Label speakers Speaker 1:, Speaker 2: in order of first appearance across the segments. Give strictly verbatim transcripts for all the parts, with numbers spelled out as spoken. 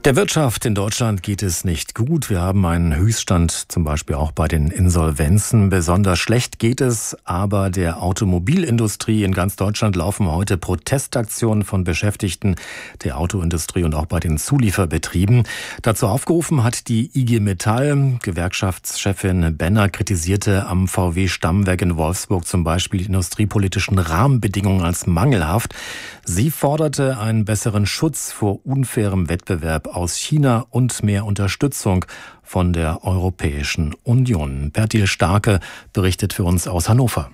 Speaker 1: Der Wirtschaft in Deutschland geht es nicht gut. Wir haben einen Höchststand, zum Beispiel auch bei den Insolvenzen. Besonders schlecht geht es aber der Automobilindustrie. In ganz Deutschland laufen heute Protestaktionen von Beschäftigten der Autoindustrie und auch bei den Zulieferbetrieben. Dazu aufgerufen hat die I G Metall. Gewerkschaftschefin Benner kritisierte am V W-Stammwerk in Wolfsburg zum Beispiel die industriepolitischen Rahmenbedingungen als mangelhaft. Sie forderte einen besseren Schutz vor unfairem Wettbewerb aus China und mehr Unterstützung von der Europäischen Union. Bertil Starke berichtet für uns aus Hannover.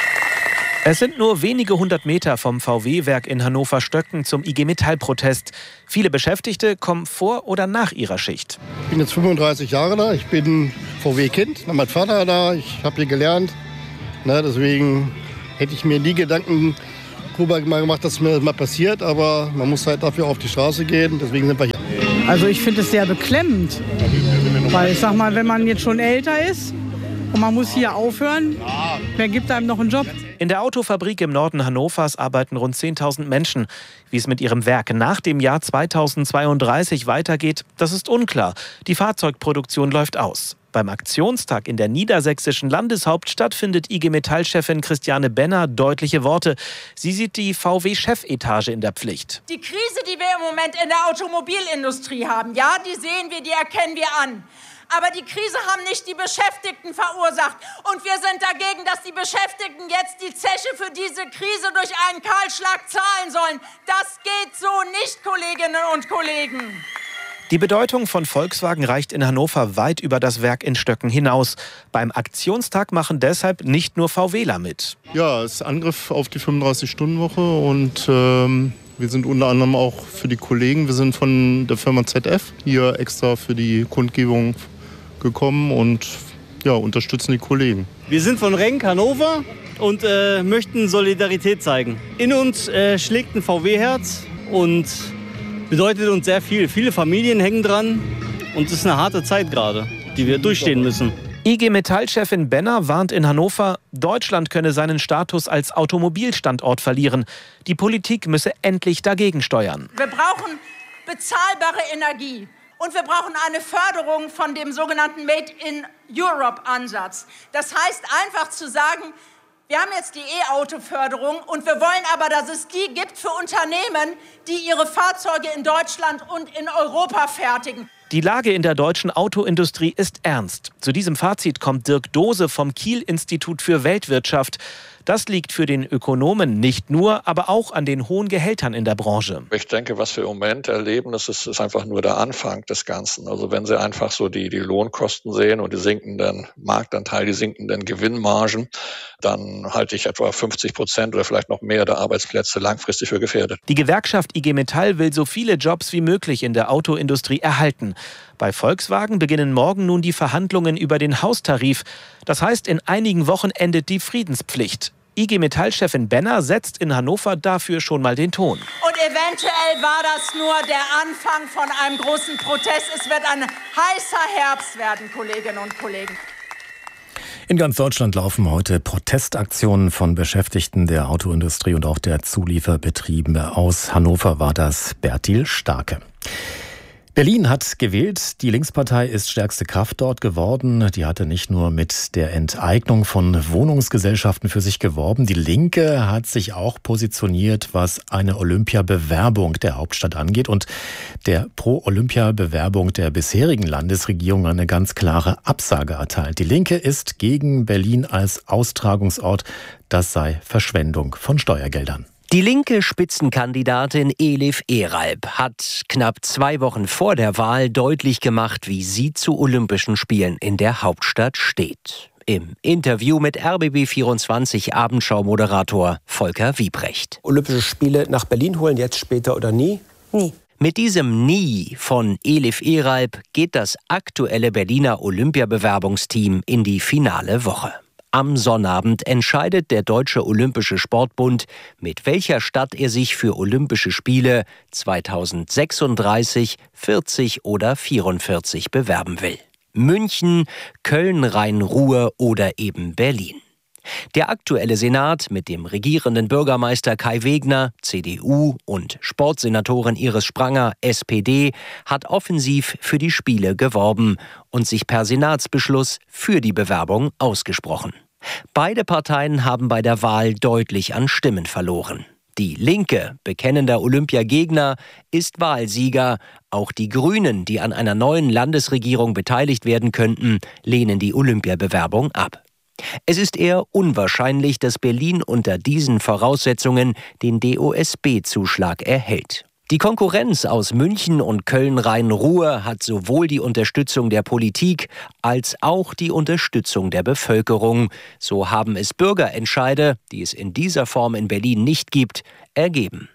Speaker 2: Es sind nur wenige hundert Meter vom V W-Werk in Hannover-Stöcken zum I G Metall-Protest. Viele Beschäftigte kommen vor oder nach ihrer Schicht.
Speaker 3: Ich bin jetzt fünfunddreißig Jahre da. Ich bin V W-Kind. Mein Vater da. Ich habe hier gelernt. Na, deswegen hätte ich mir nie Gedanken darüber gemacht, dass mir das mal passiert. Aber man muss halt dafür auf die Straße gehen. Deswegen sind wir hier.
Speaker 4: Also ich finde es sehr beklemmend. Weil ich sag mal, wenn man jetzt schon älter ist und man muss hier aufhören, wer gibt einem noch einen Job?
Speaker 2: In der Autofabrik im Norden Hannovers arbeiten rund zehntausend Menschen. Wie es mit ihrem Werk nach dem Jahr zweitausendzweiunddreißig weitergeht, das ist unklar. Die Fahrzeugproduktion läuft aus. Beim Aktionstag in der niedersächsischen Landeshauptstadt findet I G Metall-Chefin Christiane Benner deutliche Worte. Sie sieht die V W-Chefetage in der Pflicht.
Speaker 5: Die Krise, die wir im Moment in der Automobilindustrie haben, ja, die sehen wir, die erkennen wir an. Aber die Krise haben nicht die Beschäftigten verursacht. Und wir sind dagegen, dass die Beschäftigten jetzt die Zeche für diese Krise durch einen Kahlschlag zahlen sollen. Das geht so nicht, Kolleginnen und Kollegen.
Speaker 2: Die Bedeutung von Volkswagen reicht in Hannover weit über das Werk in Stöcken hinaus. Beim Aktionstag machen deshalb nicht nur VWler mit.
Speaker 3: Ja, es ist Angriff auf die fünfunddreißig-Stunden-Woche und ähm, wir sind unter anderem auch für die Kollegen, wir sind von der Firma Z F hier extra für die Kundgebung gekommen und ja, unterstützen die Kollegen.
Speaker 6: Wir sind von Renk Hannover und äh, möchten Solidarität zeigen. In uns äh, schlägt ein V W-Herz und bedeutet uns sehr viel. Viele Familien hängen dran und es ist eine harte Zeit gerade, die wir durchstehen müssen.
Speaker 2: I G Metall-Chefin Benner warnt in Hannover, Deutschland könne seinen Status als Automobilstandort verlieren. Die Politik müsse endlich dagegen steuern.
Speaker 5: Wir brauchen bezahlbare Energie. Und wir brauchen eine Förderung von dem sogenannten Made-in-Europe-Ansatz. Das heißt einfach zu sagen, wir haben jetzt die E-Auto-Förderung und wir wollen aber, dass es die gibt für Unternehmen, die ihre Fahrzeuge in Deutschland und in Europa fertigen.
Speaker 2: Die Lage in der deutschen Autoindustrie ist ernst. Zu diesem Fazit kommt Dirk Dose vom Kiel-Institut für Weltwirtschaft. Das liegt für den Ökonomen nicht nur, aber auch an den hohen Gehältern in der Branche.
Speaker 7: Ich denke, was wir im Moment erleben, das ist, ist einfach nur der Anfang des Ganzen. Also wenn Sie einfach so die, die Lohnkosten sehen und die sinkenden Marktanteile, die sinkenden Gewinnmargen, dann halte ich etwa fünfzig Prozent oder vielleicht noch mehr der Arbeitsplätze langfristig für gefährdet.
Speaker 2: Die Gewerkschaft I G Metall will so viele Jobs wie möglich in der Autoindustrie erhalten. Bei Volkswagen beginnen morgen nun die Verhandlungen über den Haustarif. Das heißt, in einigen Wochen endet die Friedenspflicht. I G Metall-Chefin Benner setzt in Hannover dafür schon mal den Ton.
Speaker 5: Und eventuell war das nur der Anfang von einem großen Protest. Es wird ein heißer Herbst werden, Kolleginnen und Kollegen.
Speaker 1: In ganz Deutschland laufen heute Protestaktionen von Beschäftigten der Autoindustrie und auch der Zulieferbetriebe. Aus Hannover war das Bertil Starke. Berlin hat gewählt. Die Linkspartei ist stärkste Kraft dort geworden. Die hatte nicht nur mit der Enteignung von Wohnungsgesellschaften für sich geworben. Die Linke hat sich auch positioniert, was eine Olympiabewerbung der Hauptstadt angeht und der Pro-Olympia-Bewerbung der bisherigen Landesregierung eine ganz klare Absage erteilt. Die Linke ist gegen Berlin als Austragungsort. Das sei Verschwendung von Steuergeldern.
Speaker 8: Die linke Spitzenkandidatin Elif Eralp hat knapp zwei Wochen vor der Wahl deutlich gemacht, wie sie zu Olympischen Spielen in der Hauptstadt steht. Im Interview mit R B B vierundzwanzig Abendschau-Moderator Volker Wiebrecht.
Speaker 9: Olympische Spiele nach Berlin holen, jetzt später oder nie?
Speaker 8: Nie. Mit diesem Nie von Elif Eralp geht das aktuelle Berliner Olympiabewerbungsteam in die finale Woche. Am Sonnabend entscheidet der Deutsche Olympische Sportbund, mit welcher Stadt er sich für Olympische Spiele zweitausendsechsunddreißig, vierzig oder vierundvierzig bewerben will. München, Köln, Rhein-Ruhr oder eben Berlin. Der aktuelle Senat mit dem regierenden Bürgermeister Kai Wegner, C D U, und Sportsenatorin Iris Spranger, S P D, hat offensiv für die Spiele geworben und sich per Senatsbeschluss für die Bewerbung ausgesprochen. Beide Parteien haben bei der Wahl deutlich an Stimmen verloren. Die Linke, bekennender Olympiagegner, ist Wahlsieger. Auch die Grünen, die an einer neuen Landesregierung beteiligt werden könnten, lehnen die Olympiabewerbung ab. Es ist eher unwahrscheinlich, dass Berlin unter diesen Voraussetzungen den D O S B-Zuschlag erhält. Die Konkurrenz aus München und Köln-Rhein-Ruhr hat sowohl die Unterstützung der Politik als auch die Unterstützung der Bevölkerung. So haben es Bürgerentscheide, die es in dieser Form in Berlin nicht gibt, ergeben.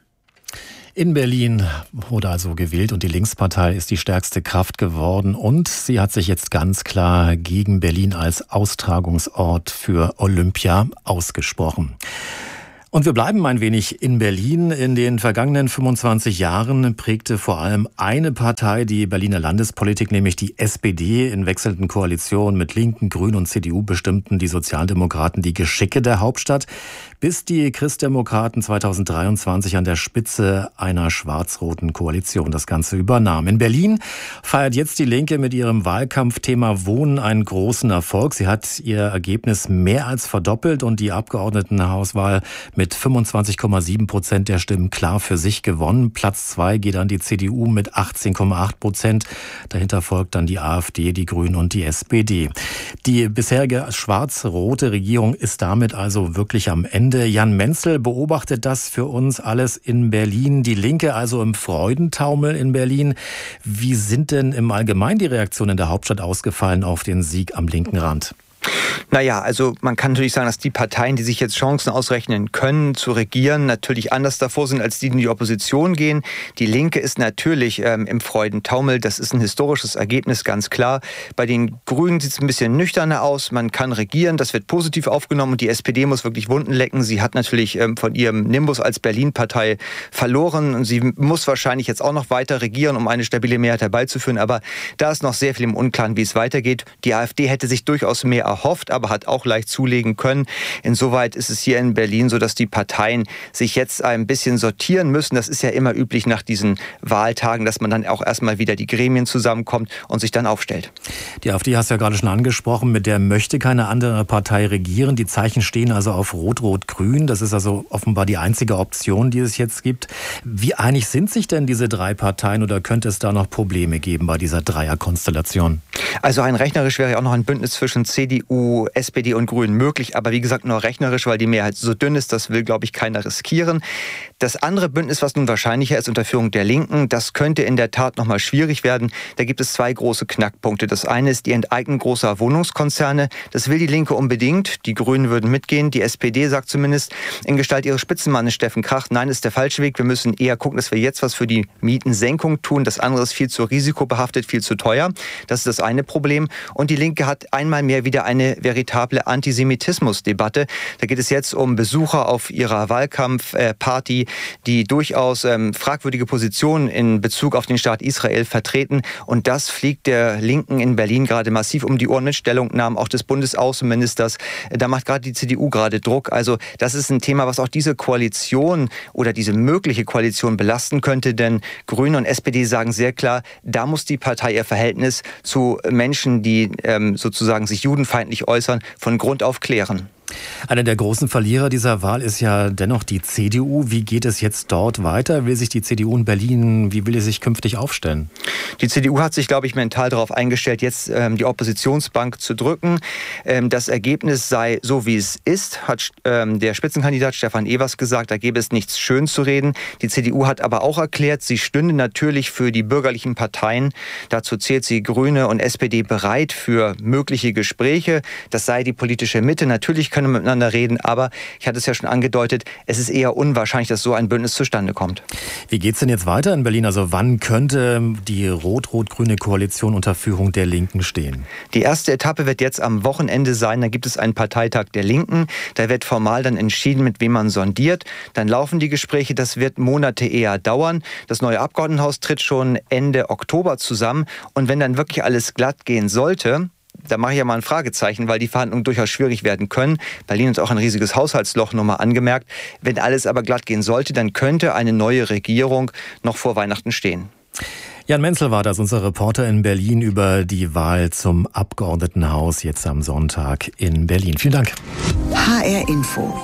Speaker 1: In Berlin wurde also gewählt und die Linkspartei ist die stärkste Kraft geworden und sie hat sich jetzt ganz klar gegen Berlin als Austragungsort für Olympia ausgesprochen. Und wir bleiben ein wenig in Berlin. In den vergangenen fünfundzwanzig Jahren prägte vor allem eine Partei die Berliner Landespolitik, nämlich die S P D. In wechselnden Koalitionen mit Linken, Grünen und C D U bestimmten die Sozialdemokraten die Geschicke der Hauptstadt, bis die Christdemokraten zweitausenddreiundzwanzig an der Spitze einer schwarz-roten Koalition das Ganze übernahmen. In Berlin feiert jetzt die Linke mit ihrem Wahlkampfthema Wohnen einen großen Erfolg. Sie hat ihr Ergebnis mehr als verdoppelt und die Abgeordnetenhauswahl mit fünfundzwanzig Komma sieben Prozent der Stimmen klar für sich gewonnen. Platz zwei geht an die C D U mit achtzehn Komma acht Prozent. Dahinter folgt dann die AfD, die Grünen und die S P D. Die bisherige schwarz-rote Regierung ist damit also wirklich am Ende. Jan Menzel beobachtet das für uns alles in Berlin. Die Linke also im Freudentaumel in Berlin. Wie sind denn im Allgemeinen die Reaktionen in der Hauptstadt ausgefallen auf den Sieg am linken Rand?
Speaker 10: Naja, also man kann natürlich sagen, dass die Parteien, die sich jetzt Chancen ausrechnen können, zu regieren, natürlich anders davor sind, als die, die in die Opposition gehen. Die Linke ist natürlich ähm, im Freudentaumel. Das ist ein historisches Ergebnis, ganz klar. Bei den Grünen sieht es ein bisschen nüchterner aus. Man kann regieren, das wird positiv aufgenommen und die S P D muss wirklich Wunden lecken. Sie hat natürlich ähm, von ihrem Nimbus als Berlin-Partei verloren und sie muss wahrscheinlich jetzt auch noch weiter regieren, um eine stabile Mehrheit herbeizuführen. Aber da ist noch sehr viel im Unklaren, wie es weitergeht. Die AfD hätte sich durchaus mehr erhofft, aber hat auch leicht zulegen können. Insoweit ist es hier in Berlin so, dass die Parteien sich jetzt ein bisschen sortieren müssen. Das ist ja immer üblich nach diesen Wahltagen, dass man dann auch erstmal wieder die Gremien zusammenkommt und sich dann aufstellt.
Speaker 1: Die AfD hast du ja gerade schon angesprochen, mit der möchte keine andere Partei regieren. Die Zeichen stehen also auf Rot-Rot-Grün. Das ist also offenbar die einzige Option, die es jetzt gibt. Wie einig sind sich denn diese drei Parteien oder könnte es da noch Probleme geben bei dieser Dreierkonstellation?
Speaker 10: Also rein rechnerisch wäre ja auch noch ein Bündnis zwischen C D U, S P D und Grünen möglich, aber wie gesagt nur rechnerisch, weil die Mehrheit so dünn ist, das will, glaube ich, keiner riskieren. Das andere Bündnis, was nun wahrscheinlicher ist unter Führung der Linken, das könnte in der Tat noch mal schwierig werden. Da gibt es zwei große Knackpunkte. Das eine ist die Enteignung großer Wohnungskonzerne. Das will die Linke unbedingt. Die Grünen würden mitgehen. Die S P D sagt zumindest in Gestalt ihres Spitzenmannes Steffen Krach, nein, ist der falsche Weg. Wir müssen eher gucken, dass wir jetzt was für die Mietensenkung tun. Das andere ist viel zu risikobehaftet, viel zu teuer. Das ist das eine Problem. Und die Linke hat einmal mehr wieder eine veritable Antisemitismusdebatte. Da geht es jetzt um Besucher auf ihrer Wahlkampfparty, die durchaus ähm, fragwürdige Positionen in Bezug auf den Staat Israel vertreten. Und das fliegt der Linken in Berlin gerade massiv um die Ohren mit Stellungnahmen, auch des Bundesaußenministers. Da macht gerade die C D U gerade Druck. Also das ist ein Thema, was auch diese Koalition oder diese mögliche Koalition belasten könnte. Denn Grüne und S P D sagen sehr klar, da muss die Partei ihr Verhältnis zu Menschen, die ähm, sozusagen sich judenfeindlich äußern, von Grund auf klären.
Speaker 1: Einer der großen Verlierer dieser Wahl ist ja dennoch die C D U. Wie geht es jetzt dort weiter? Will sich die C D U in Berlin, wie will sie sich künftig aufstellen?
Speaker 10: Die C D U hat sich, glaube ich, mental darauf eingestellt, jetzt ähm, die Oppositionsbank zu drücken. Ähm, das Ergebnis sei so, wie es ist, hat ähm, der Spitzenkandidat Stefan Evers gesagt, da gäbe es nichts schön zu reden. Die C D U hat aber auch erklärt, sie stünde natürlich für die bürgerlichen Parteien, dazu zählt sie Grüne und S P D, bereit für mögliche Gespräche. Das sei die politische Mitte. Natürlich können wir miteinander reden, aber ich hatte es ja schon angedeutet, es ist eher unwahrscheinlich, dass so ein Bündnis zustande kommt.
Speaker 1: Wie geht es denn jetzt weiter in Berlin? Also wann könnte die rot-rot-grüne Koalition unter Führung der Linken stehen?
Speaker 10: Die erste Etappe wird jetzt am Wochenende sein. Da gibt es einen Parteitag der Linken. Da wird formal dann entschieden, mit wem man sondiert. Dann laufen die Gespräche. Das wird Monate eher dauern. Das neue Abgeordnetenhaus tritt schon Ende Oktober zusammen. Und wenn dann wirklich alles glatt gehen sollte, Da mache ich ja mal ein Fragezeichen, weil die Verhandlungen durchaus schwierig werden können. Berlin hat auch ein riesiges Haushaltsloch nochmal angemerkt. Wenn alles aber glatt gehen sollte, dann könnte eine neue Regierung noch vor Weihnachten stehen.
Speaker 1: Jan Menzel war das, unser Reporter in Berlin über die Wahl zum Abgeordnetenhaus jetzt am Sonntag in Berlin. Vielen Dank.
Speaker 11: H R Info.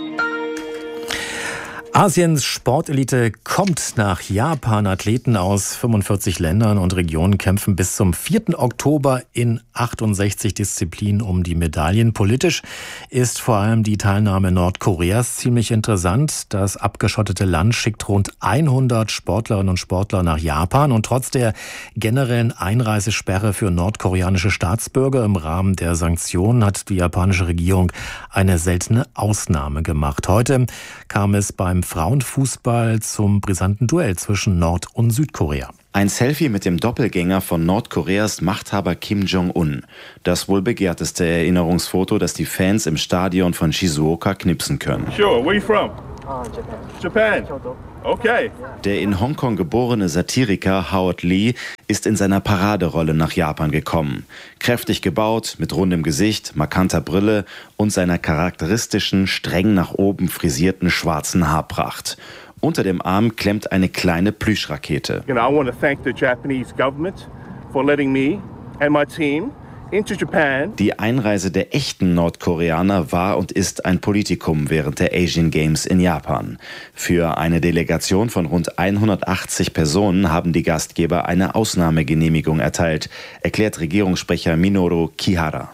Speaker 1: Asiens Sportelite kommt nach Japan. Athleten aus fünfundvierzig Ländern und Regionen kämpfen bis zum vierten Oktober in achtundsechzig Disziplinen um die Medaillen. Politisch ist vor allem die Teilnahme Nordkoreas ziemlich interessant. Das abgeschottete Land schickt rund hundert Sportlerinnen und Sportler nach Japan. Und trotz der generellen Einreisesperre für nordkoreanische Staatsbürger im Rahmen der Sanktionen hat die japanische Regierung eine seltene Ausnahme gemacht. Heute kam es beim Frauenfußball zum brisanten Duell zwischen Nord- und Südkorea.
Speaker 12: Ein Selfie mit dem Doppelgänger von Nordkoreas Machthaber Kim Jong-un. Das wohl begehrteste Erinnerungsfoto, das die Fans im Stadion von Shizuoka knipsen können.
Speaker 13: Sure, where are you from? Japan. Okay.
Speaker 12: Der in Hongkong geborene Satiriker Howard Lee ist in seiner Paraderolle nach Japan gekommen. Kräftig gebaut, mit rundem Gesicht, markanter Brille und seiner charakteristischen, streng nach oben frisierten schwarzen Haarpracht. Unter dem Arm klemmt eine kleine Plüschrakete.
Speaker 13: You know, I want to thank the Japanese government for letting me and my team into Japan.
Speaker 12: Die Einreise der echten Nordkoreaner war und ist ein Politikum während der Asian Games in Japan. Für eine Delegation von rund hundertachtzig Personen haben die Gastgeber eine Ausnahmegenehmigung erteilt, erklärt Regierungssprecher Minoru Kihara.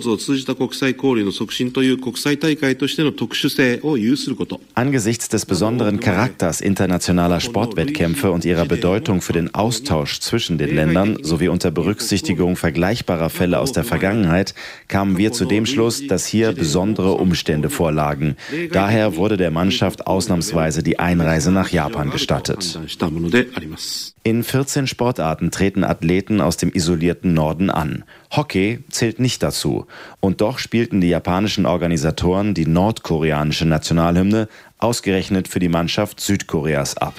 Speaker 12: Angesichts des besonderen Charakters internationaler Sportwettkämpfe und ihrer Bedeutung für den Austausch zwischen den Ländern sowie unter Berücksichtigung vergleichbarer Fälle aus der Vergangenheit kamen wir zu dem Schluss, dass hier besondere Umstände vorlagen. Daher wurde der Mannschaft ausnahmsweise die Einreise nach Japan gestattet. In vierzehn Sportarten treten Athleten aus dem isolierten Norden an. Hockey zählt nicht dazu. Und doch spielten die japanischen Organisatoren die nordkoreanische Nationalhymne ausgerechnet für die Mannschaft Südkoreas ab.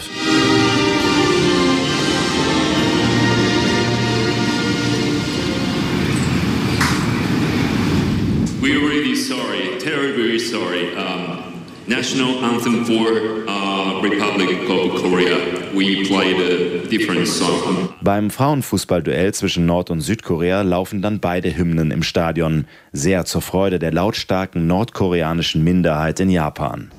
Speaker 14: We are really sorry, terribly sorry. Um, national anthem for uh, Republic of Korea. We played a different song.
Speaker 12: Beim Frauenfußballduell zwischen Nord- und Südkorea laufen dann beide Hymnen im Stadion. Sehr zur Freude der lautstarken nordkoreanischen Minderheit in Japan.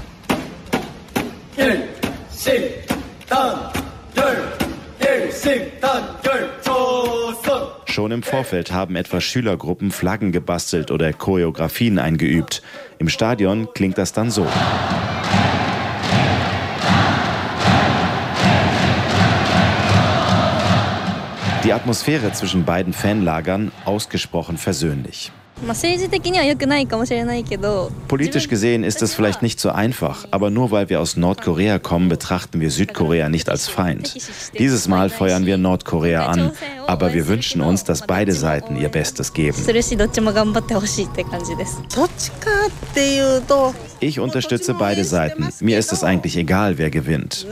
Speaker 12: Schon im Vorfeld haben etwa Schülergruppen Flaggen gebastelt oder Choreografien eingeübt. Im Stadion klingt das dann so. Die Atmosphäre zwischen beiden Fanlagern ausgesprochen versöhnlich. Politisch gesehen ist es vielleicht nicht so einfach, aber nur weil wir aus Nordkorea kommen, betrachten wir Südkorea nicht als Feind. Dieses Mal feuern wir Nordkorea an, aber wir wünschen uns, dass beide Seiten ihr Bestes geben. Ich unterstütze beide Seiten. Mir ist es eigentlich egal, wer gewinnt.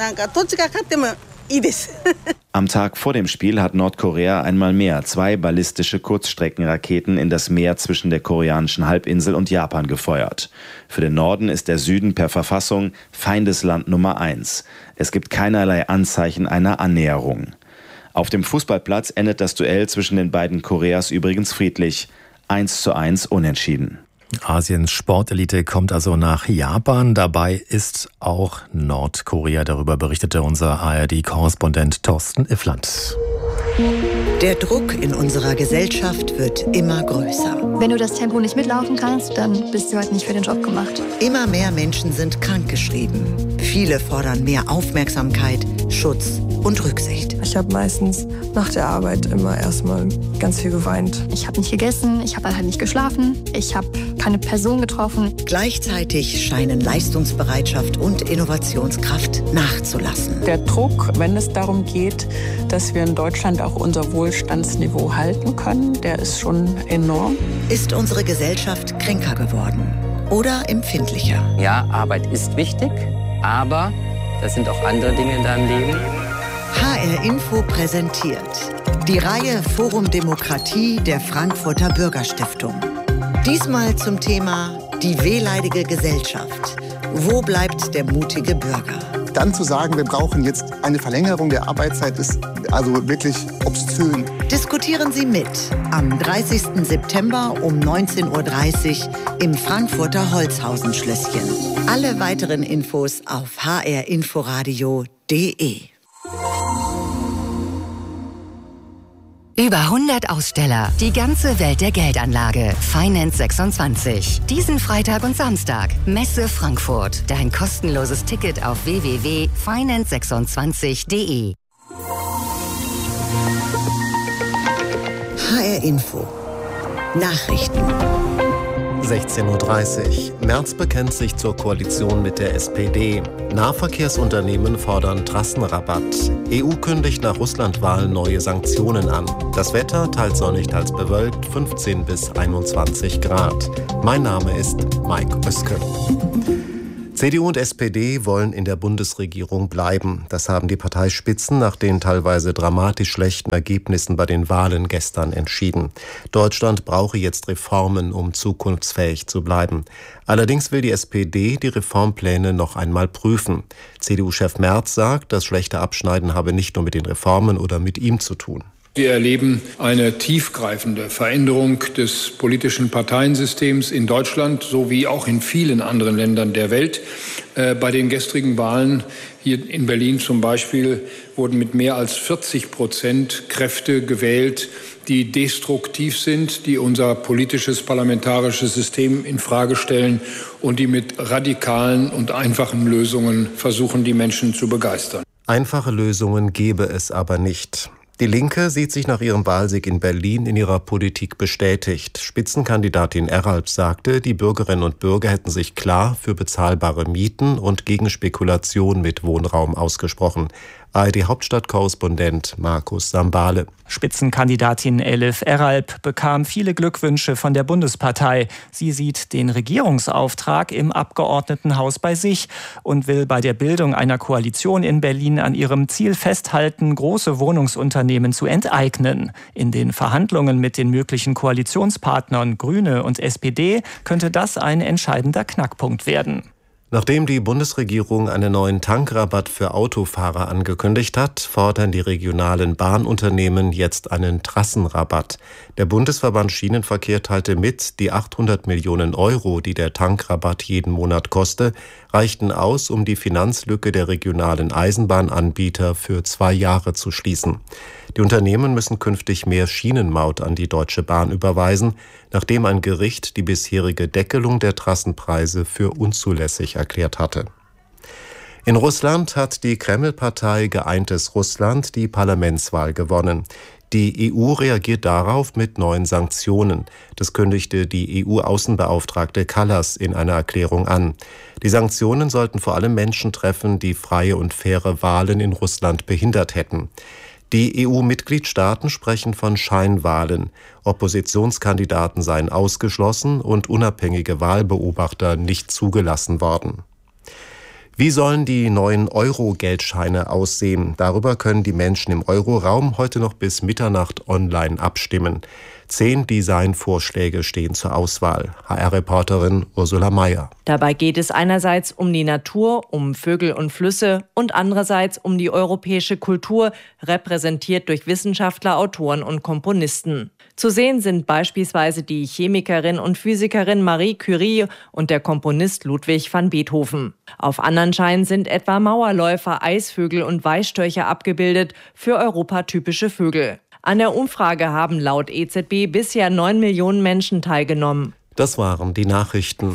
Speaker 12: Am Tag vor dem Spiel hat Nordkorea einmal mehr zwei ballistische Kurzstreckenraketen in das Meer zwischen der koreanischen Halbinsel und Japan gefeuert. Für den Norden ist der Süden per Verfassung Feindesland Nummer eins. Es gibt keinerlei Anzeichen einer Annäherung. Auf dem Fußballplatz endet das Duell zwischen den beiden Koreas übrigens friedlich. eins zu eins unentschieden.
Speaker 1: Asiens Sportelite kommt also nach Japan. Dabei ist auch Nordkorea. Darüber berichtete unser A R D-Korrespondent Thorsten Iffland.
Speaker 11: Der Druck in unserer Gesellschaft wird immer größer.
Speaker 15: Wenn du das Tempo nicht mitlaufen kannst, dann bist du halt nicht für den Job gemacht.
Speaker 11: Immer mehr Menschen sind krankgeschrieben. Viele fordern mehr Aufmerksamkeit, Schutz und Rücksicht.
Speaker 16: Ich habe meistens nach der Arbeit immer erstmal ganz viel geweint.
Speaker 15: Ich habe nicht gegessen, ich habe halt nicht geschlafen, ich habe keine Person getroffen.
Speaker 11: Gleichzeitig scheinen Leistungsbereitschaft und Innovationskraft nachzulassen.
Speaker 17: Der Druck, wenn es darum geht, dass wir in Deutschland auch unser Wohlstandsniveau halten können, der ist schon enorm.
Speaker 11: Ist unsere Gesellschaft kränker geworden oder empfindlicher?
Speaker 18: Ja, Arbeit ist wichtig, aber das sind auch andere Dinge in deinem Leben.
Speaker 11: H R Info präsentiert Die Reihe Forum Demokratie der Frankfurter Bürgerstiftung. Diesmal zum Thema die wehleidige Gesellschaft. Wo bleibt der mutige Bürger?
Speaker 18: Dann zu sagen, wir brauchen jetzt eine Verlängerung der Arbeitszeit, ist also wirklich obszön.
Speaker 11: Diskutieren Sie mit am dreißigsten September um neunzehn Uhr dreißig im Frankfurter Holzhausen-Schlösschen. Alle weiteren Infos auf h r inforadio punkt d e.
Speaker 19: Über hundert Aussteller, die ganze Welt der Geldanlage. Finance sechsundzwanzig. Diesen Freitag und Samstag. Messe Frankfurt. Dein kostenloses Ticket auf w w w punkt finance sechsundzwanzig punkt d e.
Speaker 11: H R Info. Nachrichten.
Speaker 20: sechzehn Uhr dreißig. Merz bekennt sich zur Koalition mit der S P D. Nahverkehrsunternehmen fordern Trassenrabatt. E U kündigt nach Russlandwahl neue Sanktionen an. Das Wetter teils sonnig, teils bewölkt, fünfzehn bis einundzwanzig Grad. Mein Name ist Mike Oeske. C D U und S P D wollen in der Bundesregierung bleiben. Das haben die Parteispitzen nach den teilweise dramatisch schlechten Ergebnissen bei den Wahlen gestern entschieden. Deutschland brauche jetzt Reformen, um zukunftsfähig zu bleiben. Allerdings will die S P D die Reformpläne noch einmal prüfen. C D U-Chef Merz sagt, das schlechte Abschneiden habe nicht nur mit den Reformen oder mit ihm zu tun.
Speaker 21: Wir erleben eine tiefgreifende Veränderung des politischen Parteiensystems in Deutschland sowie auch in vielen anderen Ländern der Welt. Äh, bei den gestrigen Wahlen hier in Berlin zum Beispiel wurden mit mehr als vierzig Prozent Kräfte gewählt, die destruktiv sind, die unser politisches parlamentarisches System in Frage stellen und die mit radikalen und einfachen Lösungen versuchen, die Menschen zu begeistern.
Speaker 20: Einfache Lösungen gebe es aber nicht. Die Linke sieht sich nach ihrem Wahlsieg in Berlin in ihrer Politik bestätigt. Spitzenkandidatin Eralp sagte, die Bürgerinnen und Bürger hätten sich klar für bezahlbare Mieten und gegen Spekulation mit Wohnraum ausgesprochen. A R D-Hauptstadtkorrespondent Markus Sambale.
Speaker 22: Spitzenkandidatin Elif Eralp bekam viele Glückwünsche von der Bundespartei. Sie sieht den Regierungsauftrag im Abgeordnetenhaus bei sich und will bei der Bildung einer Koalition in Berlin an ihrem Ziel festhalten, große Wohnungsunternehmen zu enteignen. In den Verhandlungen mit den möglichen Koalitionspartnern Grüne und S P D könnte das ein entscheidender Knackpunkt werden.
Speaker 20: Nachdem die Bundesregierung einen neuen Tankrabatt für Autofahrer angekündigt hat, fordern die regionalen Bahnunternehmen jetzt einen Trassenrabatt. Der Bundesverband Schienenverkehr teilte mit, die achthundert Millionen Euro, die der Tankrabatt jeden Monat koste, reichten aus, um die Finanzlücke der regionalen Eisenbahnanbieter für zwei Jahre zu schließen. Die Unternehmen müssen künftig mehr Schienenmaut an die Deutsche Bahn überweisen, nachdem ein Gericht die bisherige Deckelung der Trassenpreise für unzulässig erklärt hatte. In Russland hat die Kreml-Partei Geeintes Russland die Parlamentswahl gewonnen. Die E U reagiert darauf mit neuen Sanktionen. Das kündigte die E U-Außenbeauftragte Kallas in einer Erklärung an. Die Sanktionen sollten vor allem Menschen treffen, die freie und faire Wahlen in Russland behindert hätten. Die E U-Mitgliedstaaten sprechen von Scheinwahlen. Oppositionskandidaten seien ausgeschlossen und unabhängige Wahlbeobachter nicht zugelassen worden. Wie sollen die neuen Euro-Geldscheine aussehen? Darüber können die Menschen im Euroraum heute noch bis Mitternacht online abstimmen. Zehn Designvorschläge stehen zur Auswahl. H R-Reporterin Ursula Mayer.
Speaker 23: Dabei geht es einerseits um die Natur, um Vögel und Flüsse und andererseits um die europäische Kultur, repräsentiert durch Wissenschaftler, Autoren und Komponisten. Zu sehen sind beispielsweise die Chemikerin und Physikerin Marie Curie und der Komponist Ludwig van Beethoven. Auf anderen Scheinen sind etwa Mauerläufer, Eisvögel und Weißstörche abgebildet, für europatypische Vögel. An der Umfrage haben laut E Z B bisher neun Millionen Menschen teilgenommen.
Speaker 20: Das waren die Nachrichten.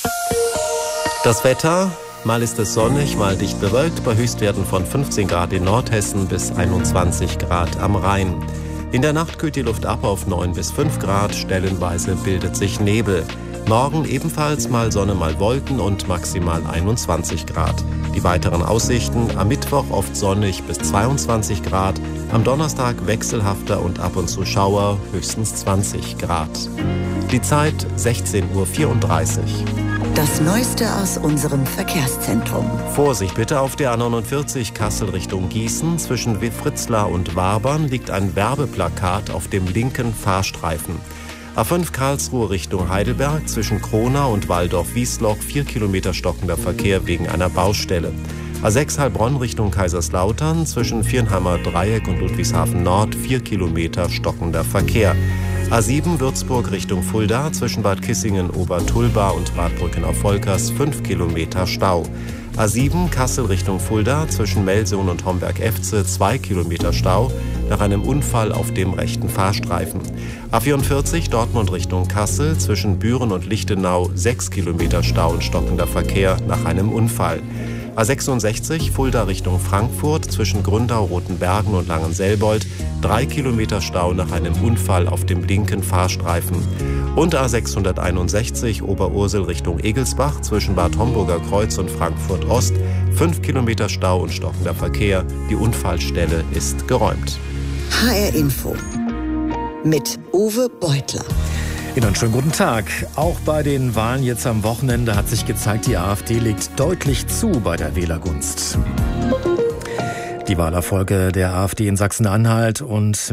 Speaker 20: Das Wetter: Mal ist es sonnig, mal dicht bewölkt, bei Höchstwerten von fünfzehn Grad in Nordhessen bis einundzwanzig Grad am Rhein. In der Nacht kühlt die Luft ab auf neun bis fünf Grad, stellenweise bildet sich Nebel. Morgen ebenfalls mal Sonne, mal Wolken und maximal einundzwanzig Grad. Die weiteren Aussichten: am Mittwoch oft sonnig bis zweiundzwanzig Grad, am Donnerstag wechselhafter und ab und zu Schauer, höchstens zwanzig Grad. Die Zeit sechzehn Uhr vierunddreißig.
Speaker 11: Das Neueste aus unserem Verkehrszentrum.
Speaker 20: Vorsicht bitte auf der A neunundvierzig Kassel Richtung Gießen. Zwischen Fritzlar und Wabern liegt ein Werbeplakat auf dem linken Fahrstreifen. A fünf Karlsruhe Richtung Heidelberg zwischen Kronau und Waldorf-Wiesloch vier Kilometer stockender Verkehr wegen einer Baustelle. A sechs Heilbronn Richtung Kaiserslautern zwischen Viernheimer Dreieck und Ludwigshafen Nord vier Kilometer stockender Verkehr. A sieben Würzburg Richtung Fulda zwischen Bad Kissingen, Obertulba und Bad Brücken auf Volkers fünf Kilometer Stau. A sieben Kassel Richtung Fulda zwischen Melsungen und Homberg-Efze zwei Kilometer Stau nach einem Unfall auf dem rechten Fahrstreifen. A vierundvierzig Dortmund Richtung Kassel zwischen Büren und Lichtenau sechs Kilometer Stau und stockender Verkehr nach einem Unfall. A sechsundsechzig Fulda Richtung Frankfurt zwischen Gründau, Rotenbergen und Langenselbold drei Kilometer Stau nach einem Unfall auf dem linken Fahrstreifen. Und A sechshunderteinundsechzig Oberursel Richtung Egelsbach zwischen Bad Homburger Kreuz und Frankfurt Ost fünf Kilometer Stau und stockender Verkehr. Die Unfallstelle ist geräumt.
Speaker 11: H R Info mit Uwe Beutler.
Speaker 1: Ihnen einen schönen guten Tag. Auch bei den Wahlen jetzt am Wochenende hat sich gezeigt, die AfD legt deutlich zu bei der Wählergunst. Die Wahlerfolge der AfD in Sachsen-Anhalt und